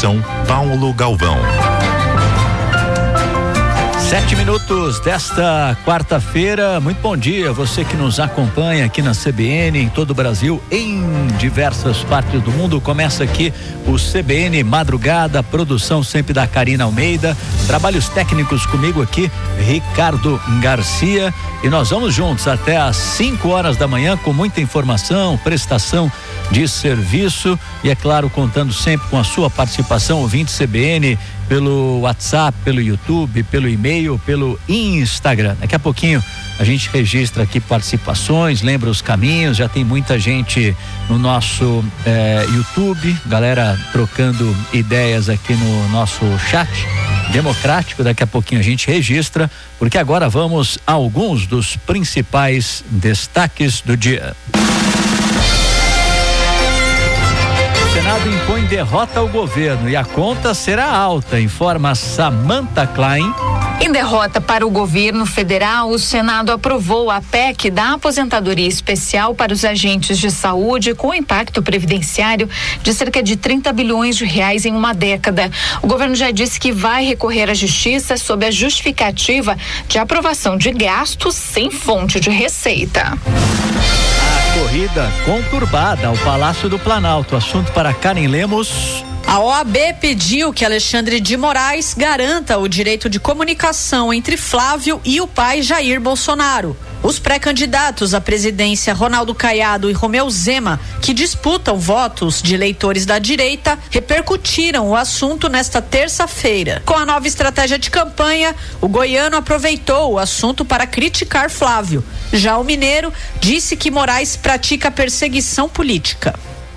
Produção Paulo Galvão. 7 minutos desta quarta-feira. Muito bom dia, você que nos acompanha aqui na CBN, em todo o Brasil, em diversas partes do mundo. Começa aqui o CBN Madrugada, produção sempre da Karina Almeida, trabalhos técnicos comigo aqui, Ricardo Garcia, e nós vamos juntos até às 5 horas da manhã com muita informação, prestação de serviço e, é claro, contando sempre com a sua participação, ouvinte CBN, pelo WhatsApp, pelo YouTube, pelo e-mail, pelo Instagram. Daqui a pouquinho a gente registra aqui participações, lembra os caminhos, já tem muita gente no nosso YouTube, galera trocando ideias aqui no nosso chat democrático. Daqui a pouquinho a gente registra, porque agora vamos a alguns dos principais destaques do dia. O Senado impõe derrota ao governo e a conta será alta, informa Samantha Klein. Em derrota para o governo federal, o Senado aprovou a PEC da aposentadoria especial para os agentes de saúde, com impacto previdenciário de cerca de 30 bilhões de reais em uma década. O governo já disse que vai recorrer à justiça sob a justificativa de aprovação de gastos sem fonte de receita. Corrida conturbada ao Palácio do Planalto. Assunto para Karen Lemos. A OAB pediu que Alexandre de Moraes garanta o direito de comunicação entre Flávio e o pai Jair Bolsonaro. Os pré-candidatos à presidência Ronaldo Caiado e Romeu Zema, que disputam votos de eleitores da direita, repercutiram o assunto nesta terça-feira. Com a nova estratégia de campanha, o goiano aproveitou o assunto para criticar Flávio. Já o mineiro disse que Moraes pratica perseguição política.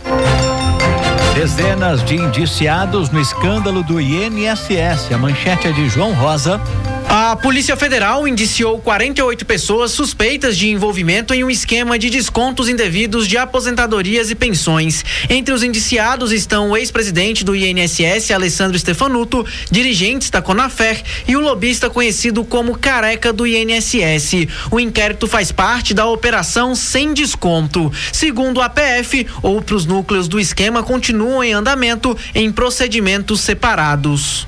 Dezenas de indiciados no escândalo do INSS. A manchete é de João Rosa. A Polícia Federal indiciou 48 pessoas suspeitas de envolvimento em um esquema de descontos indevidos de aposentadorias e pensões. Entre os indiciados estão o ex-presidente do INSS, Alessandro Stefanuto, dirigentes da Conafer e o lobista conhecido como Careca do INSS. O inquérito faz parte da Operação Sem Desconto. Segundo a PF, outros núcleos do esquema continuam em andamento em procedimentos separados.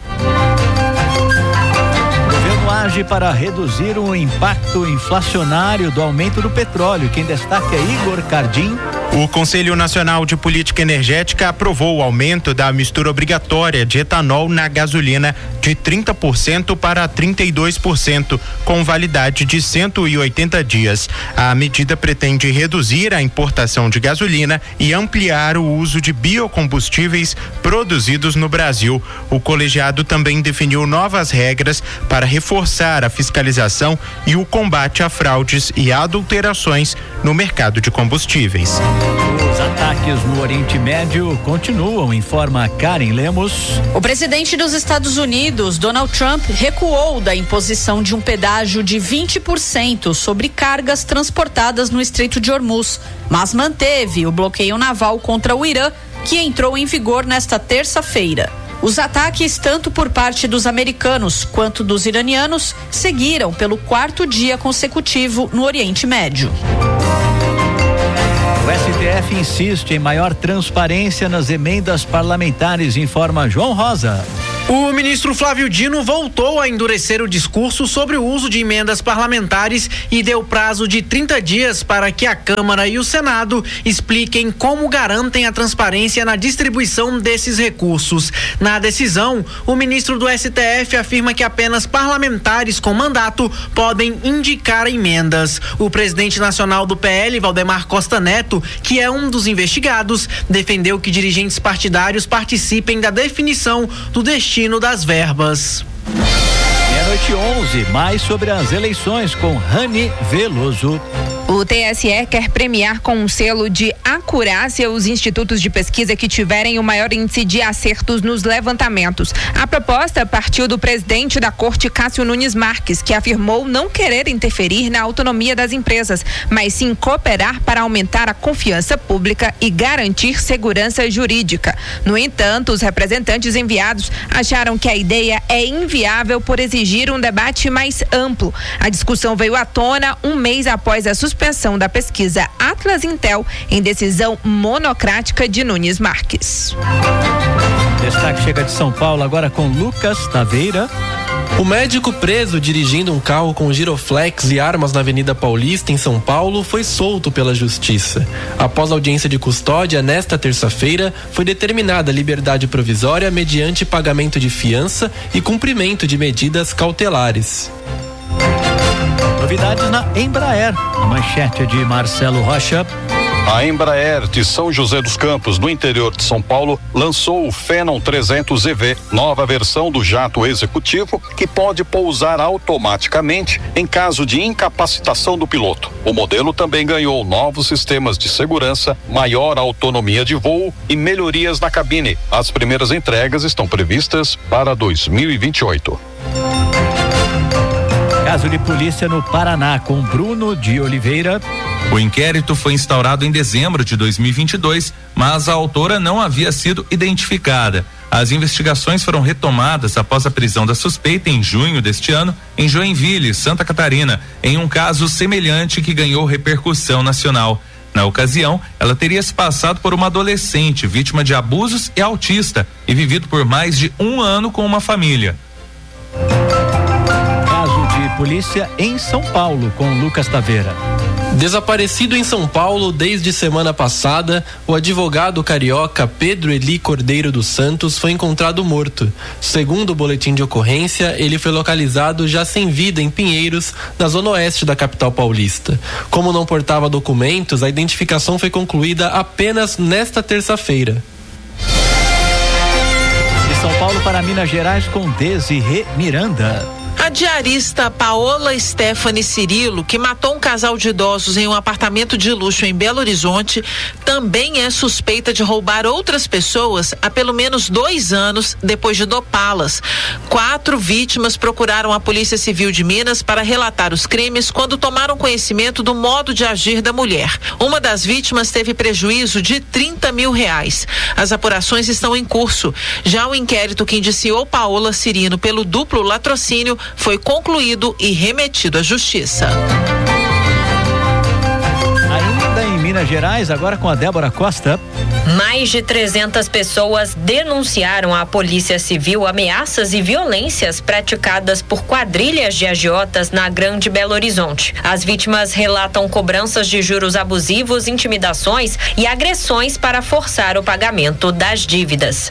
Age para reduzir o impacto inflacionário do aumento do petróleo. Quem destaca é Igor Cardim. O Conselho Nacional de Política Energética aprovou o aumento da mistura obrigatória de etanol na gasolina de 30% para 32%, com validade de 180 dias. A medida pretende reduzir a importação de gasolina e ampliar o uso de biocombustíveis produzidos no Brasil. O colegiado também definiu novas regras para reforçar a fiscalização e o combate a fraudes e adulterações no mercado de combustíveis. Os ataques no Oriente Médio continuam, informa Karen Lemos. O presidente dos Estados Unidos, Donald Trump, recuou da imposição de um pedágio de 20% sobre cargas transportadas no Estreito de Hormuz, mas manteve o bloqueio naval contra o Irã, que entrou em vigor nesta terça-feira. Os ataques, tanto por parte dos americanos quanto dos iranianos, seguiram pelo 4º dia consecutivo no Oriente Médio. O STF insiste em maior transparência nas emendas parlamentares, informa João Rosa. O ministro Flávio Dino voltou a endurecer o discurso sobre o uso de emendas parlamentares e deu prazo de 30 dias para que a Câmara e o Senado expliquem como garantem a transparência na distribuição desses recursos. Na decisão, o ministro do STF afirma que apenas parlamentares com mandato podem indicar emendas. O presidente nacional do PL, Valdemar Costa Neto, que é um dos investigados, defendeu que dirigentes partidários participem da definição do destino das verbas. Meia-noite 11, mais sobre as eleições com Rani Veloso. O TSE quer premiar com um selo de acurácia os institutos de pesquisa que tiverem o maior índice de acertos nos levantamentos. A proposta partiu do presidente da Corte, Cássio Nunes Marques, que afirmou não querer interferir na autonomia das empresas, mas sim cooperar para aumentar a confiança pública e garantir segurança jurídica. No entanto, os representantes enviados acharam que a ideia é inviável por exigir um debate mais amplo. A discussão veio à tona um mês após a suspensão da pesquisa Atlas Intel em decisão monocrática de Nunes Marques. Destaque chega de São Paulo agora com Lucas Taveira. O médico preso dirigindo um carro com giroflex e armas na Avenida Paulista, em São Paulo, foi solto pela Justiça. Após audiência de custódia, nesta terça-feira, foi determinada a liberdade provisória mediante pagamento de fiança e cumprimento de medidas cautelares. Novidades na Embraer. A manchete é de Marcelo Rocha. A Embraer de São José dos Campos, no interior de São Paulo, lançou o Phenom 300 EV, nova versão do jato executivo, que pode pousar automaticamente em caso de incapacitação do piloto. O modelo também ganhou novos sistemas de segurança, maior autonomia de voo e melhorias na cabine. As primeiras entregas estão previstas para 2028. Caso de polícia no Paraná com Bruno de Oliveira. O inquérito foi instaurado em dezembro de 2022, mas a autora não havia sido identificada. As investigações foram retomadas após a prisão da suspeita em junho deste ano, em Joinville, Santa Catarina, em um caso semelhante que ganhou repercussão nacional. Na ocasião, ela teria se passado por uma adolescente vítima de abusos e autista e vivido por mais de 1 ano com uma família. Caso de polícia em São Paulo com Lucas Taveira. Desaparecido em São Paulo desde semana passada, o advogado carioca Pedro Eli Cordeiro dos Santos foi encontrado morto. Segundo o boletim de ocorrência, ele foi localizado já sem vida em Pinheiros, na zona oeste da capital paulista. Como não portava documentos, a identificação foi concluída apenas nesta terça-feira. De São Paulo para Minas Gerais com Desirê Miranda. A diarista Paola Stephanie Cirilo, que matou um casal de idosos em um apartamento de luxo em Belo Horizonte, também é suspeita de roubar outras pessoas há pelo menos 2 anos depois de dopá-las. 4 vítimas procuraram a Polícia Civil de Minas para relatar os crimes quando tomaram conhecimento do modo de agir da mulher. Uma das vítimas teve prejuízo de R$30 mil. As apurações estão em curso. Já o inquérito que indiciou Paola Cirilo pelo duplo latrocínio foi concluído e remetido à Justiça. Ainda em Minas Gerais, agora com a Débora Costa. Mais de 300 pessoas denunciaram à Polícia Civil ameaças e violências praticadas por quadrilhas de agiotas na Grande Belo Horizonte. As vítimas relatam cobranças de juros abusivos, intimidações e agressões para forçar o pagamento das dívidas.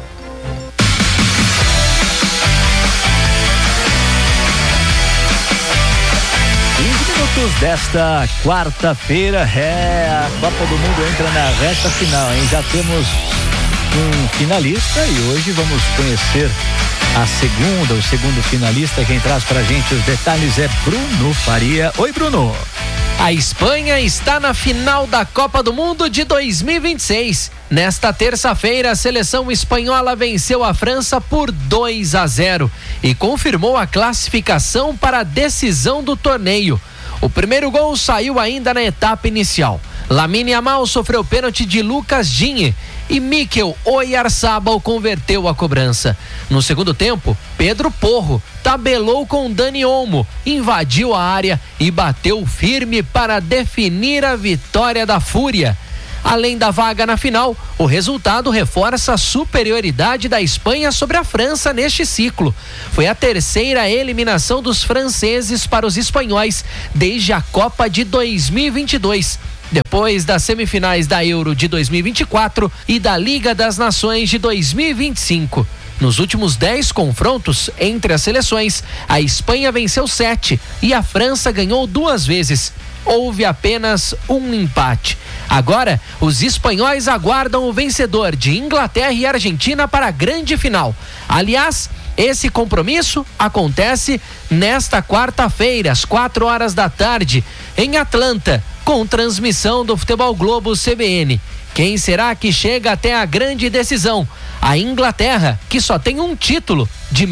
Desta quarta-feira, a Copa do Mundo entra na reta final, hein? Já temos um finalista e hoje vamos conhecer o segundo finalista. Quem traz pra gente os detalhes é Bruno Faria. Oi, Bruno. A Espanha está na final da Copa do Mundo de 2026. Nesta terça-feira, a seleção espanhola venceu a França por 2-0 e confirmou a classificação para a decisão do torneio. O primeiro gol saiu ainda na etapa inicial. Lamine Yamal sofreu pênalti de Lucas Digne e Mikel Oyarzabal converteu a cobrança. No segundo tempo, Pedro Porro tabelou com Dani Olmo, invadiu a área e bateu firme para definir a vitória da Fúria. Além da vaga na final, o resultado reforça a superioridade da Espanha sobre a França neste ciclo. Foi a terceira eliminação dos franceses para os espanhóis desde a Copa de 2022, depois das semifinais da Euro de 2024 e da Liga das Nações de 2025. Nos últimos 10 confrontos entre as seleções, a Espanha venceu 7 e a França ganhou 2 vezes. Houve apenas um empate. Agora, os espanhóis aguardam o vencedor de Inglaterra e Argentina para a grande final. Aliás, esse compromisso acontece nesta quarta-feira, às 4h, em Atlanta, com transmissão do Futebol Globo CBN. Quem será que chega até a grande decisão? A Inglaterra, que só tem um título de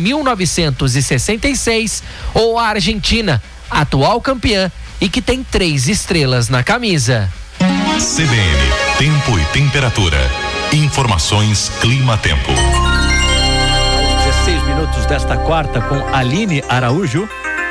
1966, ou a Argentina, atual campeã e que tem 3 estrelas na camisa. CBN, tempo e temperatura. Informações Clima-Tempo. 16 minutos desta quarta com Aline Araújo.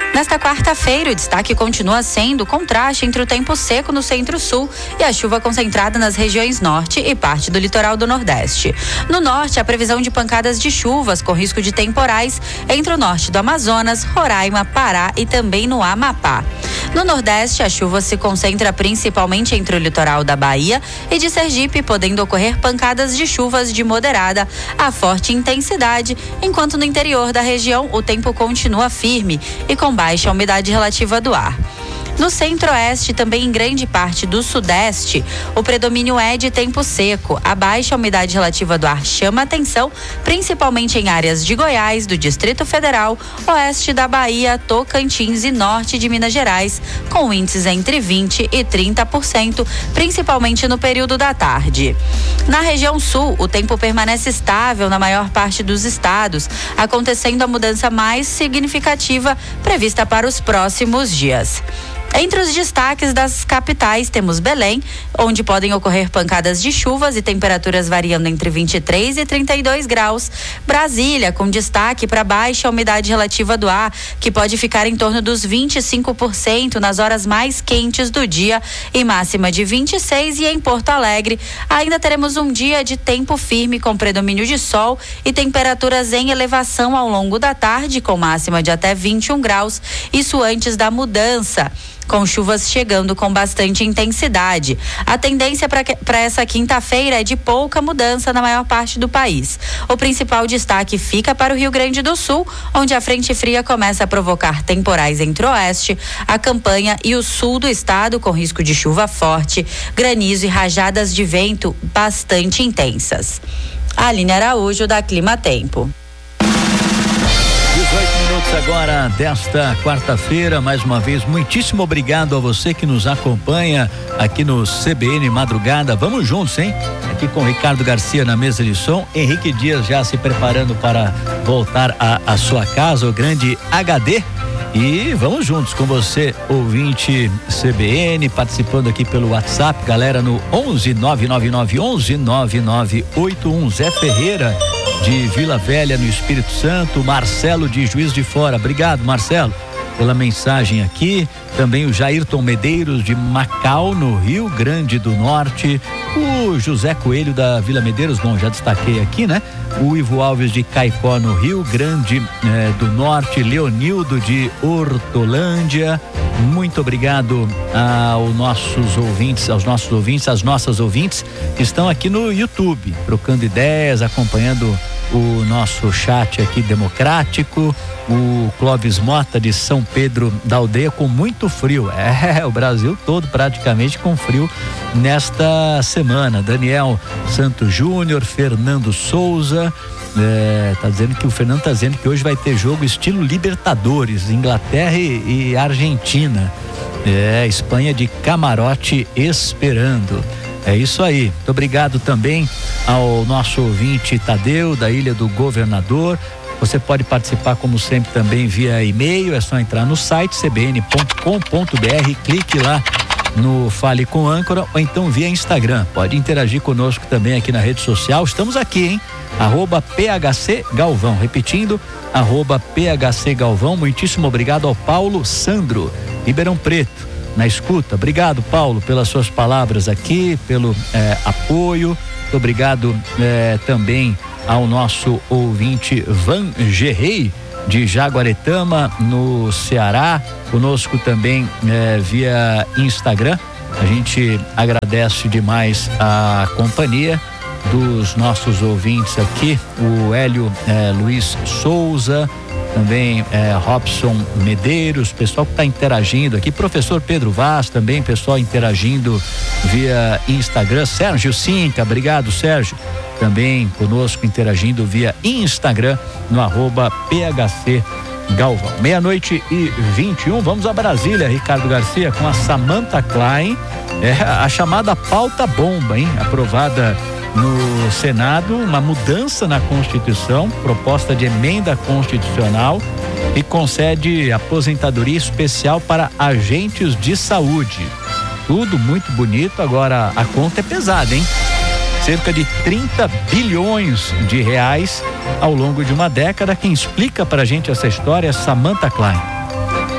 Nesta quarta-feira, o destaque continua sendo o contraste entre o tempo seco no centro-sul e a chuva concentrada nas regiões norte e parte do litoral do nordeste. No norte, a previsão de pancadas de chuvas com risco de temporais entre o norte do Amazonas, Roraima, Pará e também no Amapá. No nordeste, a chuva se concentra principalmente entre o litoral da Bahia e de Sergipe, podendo ocorrer pancadas de chuvas de moderada a forte intensidade, enquanto no interior da região o tempo continua firme e com baixa umidade relativa do ar. No centro-oeste, também em grande parte do sudeste, o predomínio é de tempo seco. A baixa umidade relativa do ar chama atenção, principalmente em áreas de Goiás, do Distrito Federal, oeste da Bahia, Tocantins e norte de Minas Gerais, com índices entre 20% e 30%, principalmente no período da tarde. Na região sul, o tempo permanece estável na maior parte dos estados, acontecendo a mudança mais significativa prevista para os próximos dias. Entre os destaques das capitais, temos Belém, onde podem ocorrer pancadas de chuvas e temperaturas variando entre 23 e 32 graus. Brasília, com destaque para baixa umidade relativa do ar, que pode ficar em torno dos 25% nas horas mais quentes do dia e máxima de 26. E em Porto Alegre, ainda teremos um dia de tempo firme com predomínio de sol e temperaturas em elevação ao longo da tarde, com máxima de até 21 graus, isso antes da mudança, com chuvas chegando com bastante intensidade. A tendência para essa quinta-feira é de pouca mudança na maior parte do país. O principal destaque fica para o Rio Grande do Sul, onde a frente fria começa a provocar temporais entre o oeste, a campanha e o sul do estado, com risco de chuva forte, granizo e rajadas de vento bastante intensas. Aline Araújo, da Clima Tempo. 18 minutos agora desta quarta-feira. Mais uma vez, muitíssimo obrigado a você que nos acompanha aqui no CBN Madrugada. Vamos juntos, hein? Aqui com o Ricardo Garcia na mesa de som, Henrique Dias já se preparando para voltar à sua casa, o grande HD. E vamos juntos com você, ouvinte CBN, participando aqui pelo WhatsApp, galera, no 11 999 11 9981. Zé Ferreira de Vila Velha, no Espírito Santo. Marcelo de Juiz de Fora, obrigado, Marcelo, pela mensagem aqui. Também o Jairton Medeiros de Macau, no Rio Grande do Norte. O José Coelho da Vila Medeiros, bom, já destaquei aqui, né? O Ivo Alves de Caicó, no Rio Grande do Norte. Leonildo de Hortolândia. Muito obrigado aos nossos ouvintes, às nossas ouvintes que estão aqui no YouTube, trocando ideias, acompanhando o nosso chat aqui democrático. O Clóvis Mota de São Pedro da Aldeia, com muito frio. O Brasil todo praticamente com frio nesta semana. Daniel Santos Júnior, Fernando Souza, o Fernando tá dizendo que hoje vai ter jogo estilo Libertadores, Inglaterra e Argentina. Espanha de camarote esperando. É isso aí. Muito obrigado também ao nosso ouvinte Tadeu, da Ilha do Governador. Você pode participar, como sempre, também via e-mail. É só entrar no site cbn.com.br, clique lá no Fale com Âncora, ou então via Instagram. Pode interagir conosco também aqui na rede social. Estamos aqui, hein? @PHC Galvão. Repetindo, @PHC Galvão. Muitíssimo obrigado ao Paulo Sandro, Ribeirão Preto, na escuta. Obrigado, Paulo, pelas suas palavras aqui, pelo apoio. Muito obrigado também ao nosso ouvinte Van Gerrey, de Jaguaretama, no Ceará, conosco também via Instagram. A gente agradece demais a companhia dos nossos ouvintes aqui, o Hélio Luiz Souza, também Robson Medeiros, pessoal que está interagindo aqui, professor Pedro Vaz também, pessoal interagindo via Instagram. Sérgio Cinca, obrigado, Sérgio, também conosco interagindo via Instagram no @PHC Galvão. 00:21, vamos a Brasília, Ricardo Garcia, com a Samantha Klein, a chamada pauta bomba, hein? Aprovada no Senado, uma mudança na Constituição, proposta de emenda constitucional e concede aposentadoria especial para agentes de saúde. Tudo muito bonito, agora a conta é pesada, hein? Cerca de 30 bilhões de reais ao longo de uma década. Quem explica pra gente essa história é Samantha Klein.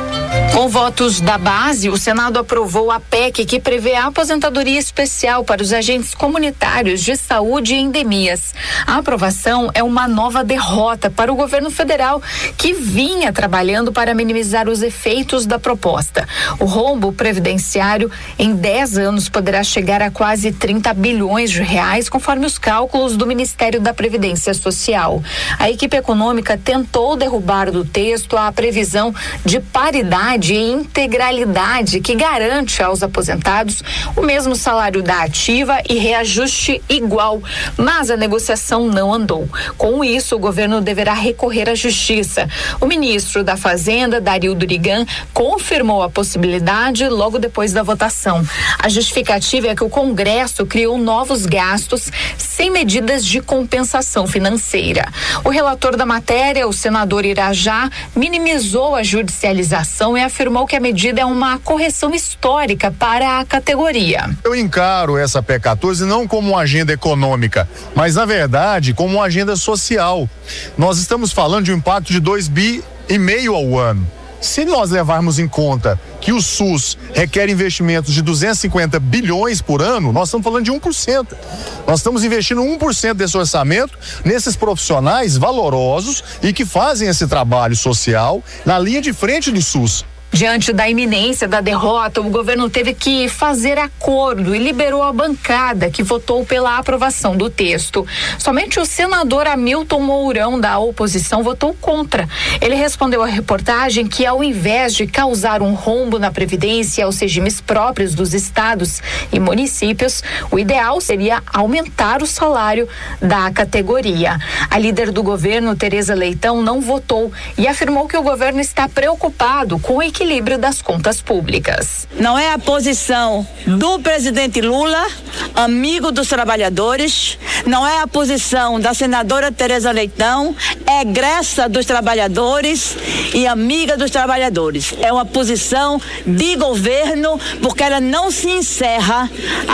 Com votos da base, o Senado aprovou a PEC que prevê a aposentadoria especial para os agentes comunitários de saúde e endemias. A aprovação é uma nova derrota para o governo federal, que vinha trabalhando para minimizar os efeitos da proposta. O rombo previdenciário em 10 anos poderá chegar a quase 30 bilhões de reais, conforme os cálculos do Ministério da Previdência Social. A equipe econômica tentou derrubar do texto a previsão de paridade e integralidade que garante aos aposentados o mesmo salário da ativa e reajuste igual, mas a negociação não andou. Com isso, o governo deverá recorrer à justiça. O ministro da Fazenda, Dario Durigan, confirmou a possibilidade logo depois da votação. A justificativa é que o Congresso criou novos gastos sem medidas de compensação financeira. O relator da matéria, o senador Irajá, minimizou a judicialização e afirmou que a medida é uma correção histórica para a categoria. Eu encaro essa PEC 14 não como uma agenda econômica, mas na verdade como uma agenda social. Nós estamos falando de um impacto de 2,5 bi ao ano. Se nós levarmos em conta que o SUS requer investimentos de 250 bilhões por ano, nós estamos falando de 1%. Nós estamos investindo 1% desse orçamento nesses profissionais valorosos e que fazem esse trabalho social na linha de frente do SUS. Diante da iminência da derrota, o governo teve que fazer acordo e liberou a bancada que votou pela aprovação do texto. Somente o senador Hamilton Mourão, da oposição, votou contra. Ele respondeu à reportagem que, ao invés de causar um rombo na Previdência e aos regimes próprios dos estados e municípios, o ideal seria aumentar o salário da categoria. A líder do governo, Tereza Leitão, não votou e afirmou que o governo está preocupado com o equilíbrio das contas públicas. Não é a posição do presidente Lula, amigo dos trabalhadores, não é a posição da senadora Tereza Leitão, egressa dos trabalhadores e amiga dos trabalhadores. É uma posição de governo, porque ela não se encerra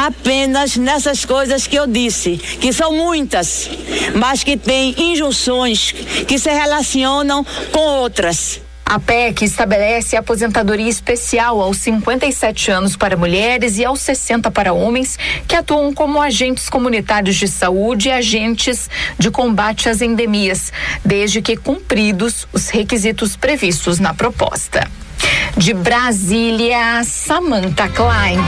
apenas nessas coisas que eu disse, que são muitas, mas que tem injunções que se relacionam com outras. A PEC estabelece a aposentadoria especial aos 57 anos para mulheres e aos 60 para homens que atuam como agentes comunitários de saúde e agentes de combate às endemias, desde que cumpridos os requisitos previstos na proposta. De Brasília, Samantha Klein.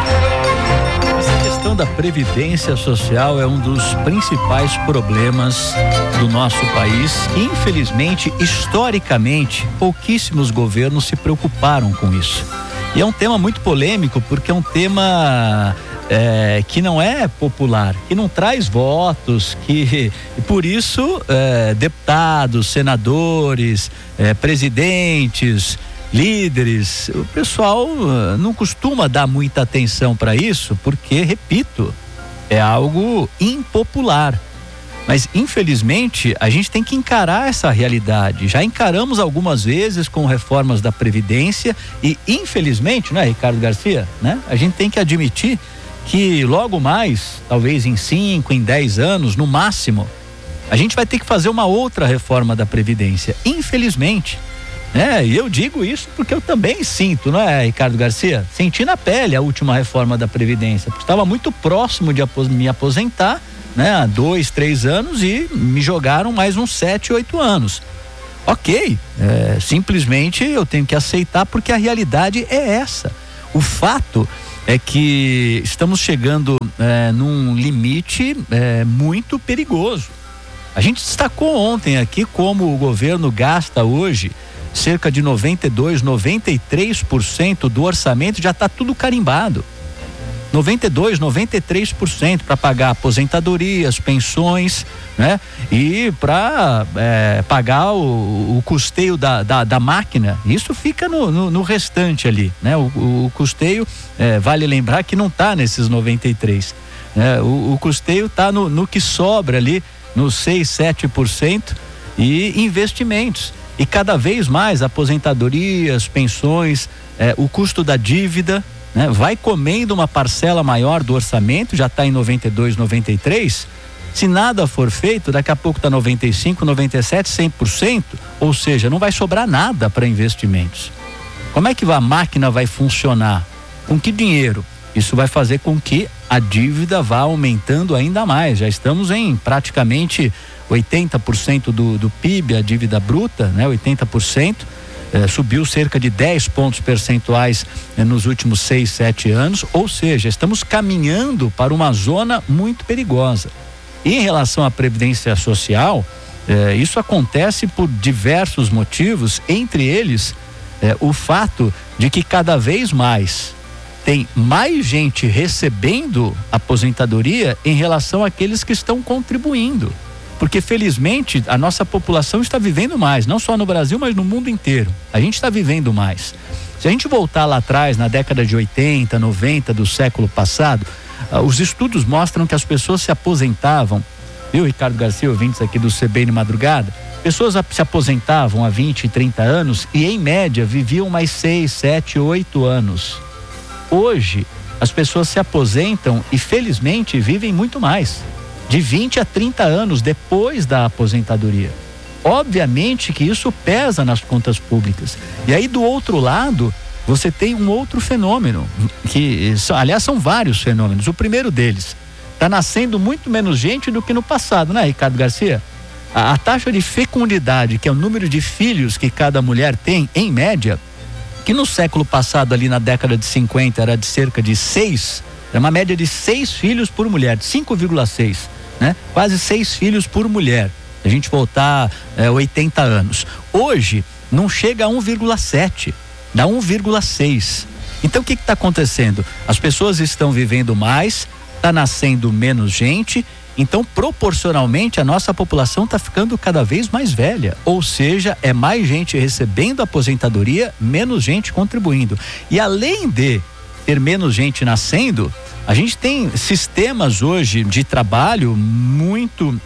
Essa questão da previdência social é um dos principais problemas do nosso país. Infelizmente, historicamente, pouquíssimos governos se preocuparam com isso. E é um tema muito polêmico, porque é um tema que não é popular, que não traz votos, que por isso deputados, senadores, presidentes, líderes, o pessoal não costuma dar muita atenção para isso, porque, repito, é algo impopular. Mas, infelizmente, a gente tem que encarar essa realidade. Já encaramos algumas vezes com reformas da Previdência e, infelizmente, né, Ricardo Garcia, né? A gente tem que admitir que logo mais, talvez em 5, em 10 anos, no máximo, a gente vai ter que fazer uma outra reforma da Previdência, infelizmente. E eu digo isso porque eu também sinto, não é, Ricardo Garcia? Senti na pele a última reforma da Previdência, porque estava muito próximo de me aposentar, né, há 2, 3 anos e me jogaram mais uns 7, 8 anos. Ok, simplesmente eu tenho que aceitar porque a realidade é essa. O fato é que estamos chegando num limite muito perigoso. A gente destacou ontem aqui como o governo gasta hoje cerca de 92%, 93% do orçamento, já está tudo carimbado. 92%, 93% para pagar aposentadorias, pensões, né? E para pagar o custeio da máquina. Isso fica no restante ali, né? O custeio, vale lembrar que não está nesses 93%, né? O custeio está no que sobra ali, nos 6%, 7% e investimentos. E cada vez mais aposentadorias, pensões, o custo da dívida, né, vai comendo uma parcela maior do orçamento, já está em 92%, 93%. Se nada for feito, daqui a pouco está 95%, 97%, 100%, ou seja, não vai sobrar nada para investimentos. Como é que a máquina vai funcionar? Com que dinheiro? Isso vai fazer com que a dívida vá aumentando ainda mais. Já estamos em praticamente 80% do PIB, a dívida bruta, né? 80%. Subiu cerca de 10 pontos percentuais nos últimos 6, 7 anos, ou seja, estamos caminhando para uma zona muito perigosa. E em relação à Previdência Social, isso acontece por diversos motivos, entre eles o fato de que cada vez mais tem mais gente recebendo aposentadoria em relação àqueles que estão contribuindo. Porque felizmente a nossa população está vivendo mais, não só no Brasil, mas no mundo inteiro. A gente está vivendo mais. Se a gente voltar lá atrás, na década de 80, 90 do século passado, os estudos mostram que as pessoas se aposentavam, viu, Ricardo Garcia, ouvintes aqui do CBN Madrugada, pessoas se aposentavam há 20, 30 anos e em média viviam mais 6, 7, 8 anos. Hoje, as pessoas se aposentam e felizmente vivem muito mais. De 20 a 30 anos depois da aposentadoria. Obviamente que isso pesa nas contas públicas. E aí do outro lado, você tem um outro fenômeno, que aliás são vários fenômenos. O primeiro deles, está nascendo muito menos gente do que no passado, né, Ricardo Garcia? A taxa de fecundidade, que é o número de filhos que cada mulher tem, em média, que no século passado, ali na década de 50, era de cerca de 6, é uma média de 6 filhos por mulher, 5,6. Né? Quase 6 filhos por mulher. A gente voltar 80 anos. Hoje não chega a 1,7, dá 1,6. Então o que está acontecendo? As pessoas estão vivendo mais, está nascendo menos gente, então proporcionalmente a nossa população está ficando cada vez mais velha. Ou seja, é mais gente recebendo aposentadoria, menos gente contribuindo. E além de ter menos gente nascendo, a gente tem sistemas hoje de trabalho muito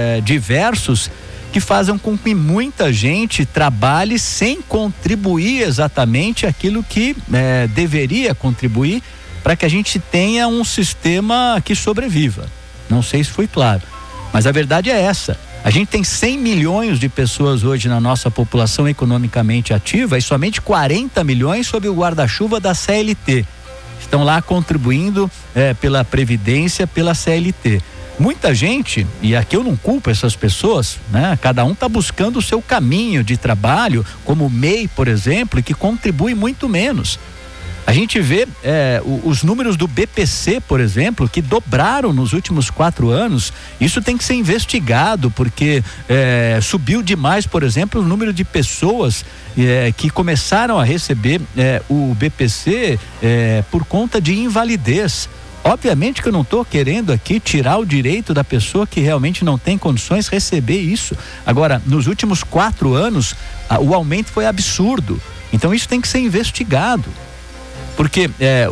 diversos que fazem com que muita gente trabalhe sem contribuir exatamente aquilo que deveria contribuir para que a gente tenha um sistema que sobreviva. Não sei se foi claro, mas a verdade é essa. A gente tem 100 milhões de pessoas hoje na nossa população economicamente ativa e somente 40 milhões sob o guarda-chuva da CLT. Estão lá contribuindo pela Previdência, pela CLT. Muita gente, e aqui eu não culpo essas pessoas, né? Cada um está buscando o seu caminho de trabalho, como o MEI, por exemplo, que contribui muito menos. A gente vê os números do BPC, por exemplo, que dobraram nos últimos 4 anos. Isso tem que ser investigado, porque subiu demais, por exemplo, o número de pessoas que começaram a receber o BPC por conta de invalidez. Obviamente que eu não estou querendo aqui tirar o direito da pessoa que realmente não tem condições de receber isso. Agora, nos últimos 4 anos, o aumento foi absurdo. Então isso tem que ser investigado. Porque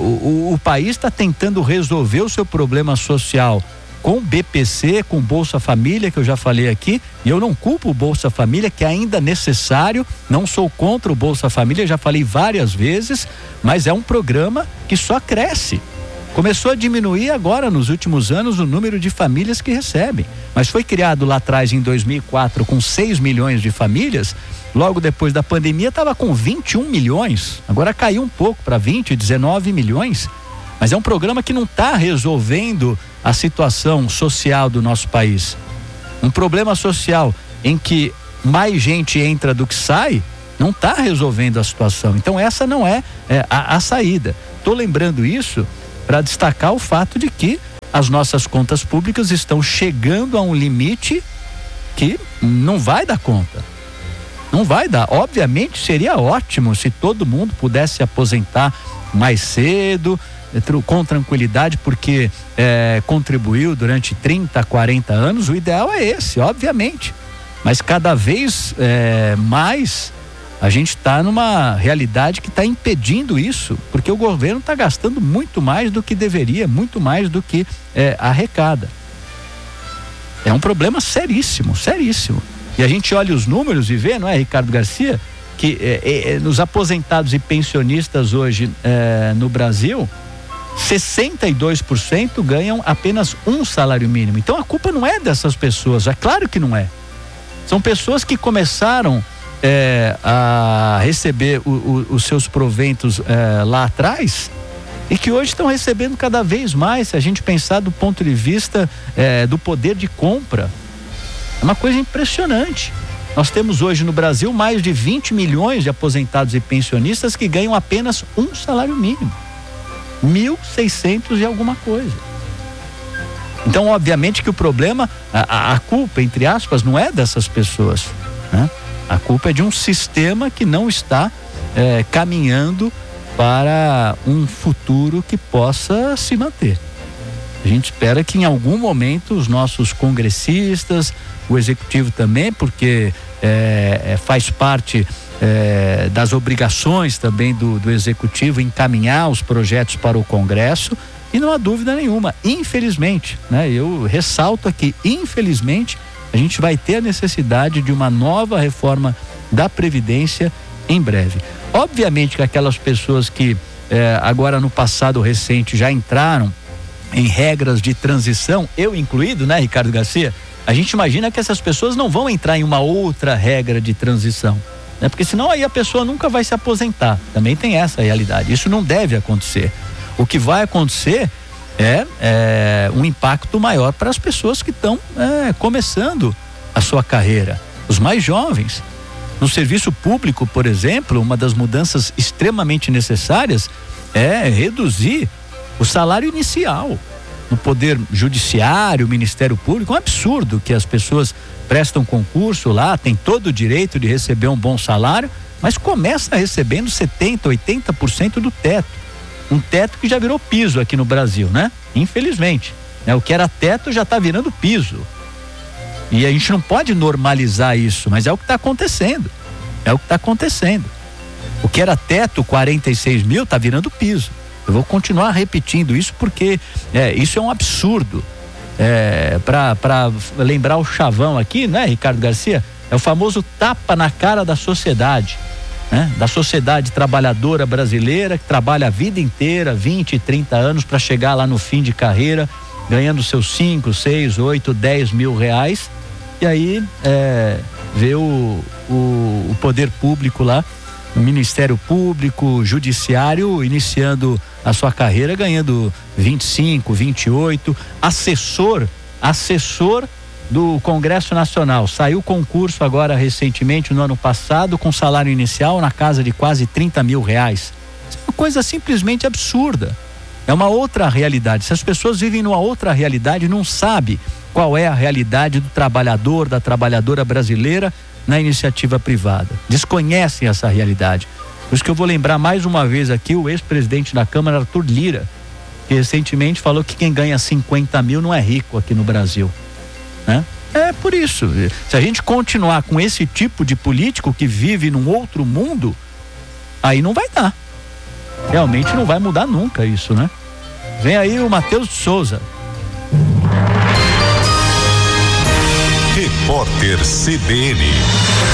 o país está tentando resolver o seu problema social com BPC, com Bolsa Família, que eu já falei aqui, e eu não culpo o Bolsa Família, que é ainda necessário, não sou contra o Bolsa Família, já falei várias vezes, mas é um programa que só cresce. Começou a diminuir agora, nos últimos anos, o número de famílias que recebem, mas foi criado lá atrás, em 2004, com 6 milhões de famílias. Logo depois da pandemia estava com 21 milhões, agora caiu um pouco para 20, 19 milhões, mas é um programa que não está resolvendo a situação social do nosso país. Um problema social em que mais gente entra do que sai, não está resolvendo a situação. Então essa não é a saída. Estou lembrando isso para destacar o fato de que as nossas contas públicas estão chegando a um limite que não vai dar conta. Não vai dar. Obviamente seria ótimo se todo mundo pudesse se aposentar mais cedo, com tranquilidade, porque contribuiu durante 30, 40 anos. O ideal é esse, obviamente. Mas cada vez mais a gente está numa realidade que está impedindo isso, porque o governo está gastando muito mais do que deveria, muito mais do que arrecada. É um problema seríssimo, seríssimo. E a gente olha os números e vê, não é, Ricardo Garcia, que nos aposentados e pensionistas hoje no Brasil, 62% ganham apenas um salário mínimo. Então a culpa não é dessas pessoas, é claro que não é. São pessoas que começaram a receber os seus proventos lá atrás e que hoje estão recebendo cada vez mais, se a gente pensar do ponto de vista do poder de compra. É uma coisa impressionante. Nós temos hoje no Brasil mais de 20 milhões de aposentados e pensionistas que ganham apenas um salário mínimo. 1.600 e alguma coisa. Então, obviamente que o problema, a culpa, entre aspas, não é dessas pessoas, né? A culpa é de um sistema que não está caminhando para um futuro que possa se manter. A gente espera que em algum momento os nossos congressistas, o executivo também, porque faz parte das obrigações também do executivo encaminhar os projetos para o Congresso, e não há dúvida nenhuma, infelizmente, né? Eu ressalto aqui, infelizmente, a gente vai ter a necessidade de uma nova reforma da Previdência em breve. Obviamente que aquelas pessoas que agora no passado recente já entraram em regras de transição, eu incluído, né, Ricardo Garcia, a gente imagina que essas pessoas não vão entrar em uma outra regra de transição, né? Porque senão aí a pessoa nunca vai se aposentar. Também tem essa realidade. Isso não deve acontecer. O que vai acontecer é um impacto maior para as pessoas que estão começando a sua carreira, os mais jovens. No serviço público, por exemplo, uma das mudanças extremamente necessárias é reduzir o salário inicial. No Poder Judiciário, Ministério Público, é um absurdo que as pessoas prestam concurso lá, têm todo o direito de receber um bom salário, mas começa recebendo 70%, 80% do teto. Um teto que já virou piso aqui no Brasil, né? Infelizmente, né? O que era teto já está virando piso. E a gente não pode normalizar isso, mas é o que está acontecendo. É o que está acontecendo. O que era teto, 46 mil, está virando piso. Eu vou continuar repetindo isso porque isso é um absurdo. Para lembrar o chavão aqui, né, Ricardo Garcia? É o famoso tapa na cara da sociedade, né? Da sociedade trabalhadora brasileira que trabalha a vida inteira, 20, 30 anos, para chegar lá no fim de carreira, ganhando seus 5, 6, 8, 10 mil reais. E aí vê o poder público lá, o Ministério Público, Judiciário, iniciando a sua carreira, ganhando 25, 28, assessor do Congresso Nacional. Saiu concurso agora recentemente, no ano passado, com salário inicial na casa de quase 30 mil reais. Isso é uma coisa simplesmente absurda. É uma outra realidade. Se as pessoas vivem numa outra realidade, não sabem qual é a realidade do trabalhador, da trabalhadora brasileira na iniciativa privada. Desconhecem essa realidade. Por isso que eu vou lembrar mais uma vez aqui o ex-presidente da Câmara, Arthur Lira, que recentemente falou que quem ganha 50 mil não é rico aqui no Brasil, né? É por isso. Se a gente continuar com esse tipo de político que vive num outro mundo, aí não vai dar. Realmente não vai mudar nunca isso, né? Vem aí o Matheus de Souza. Repórter CBN.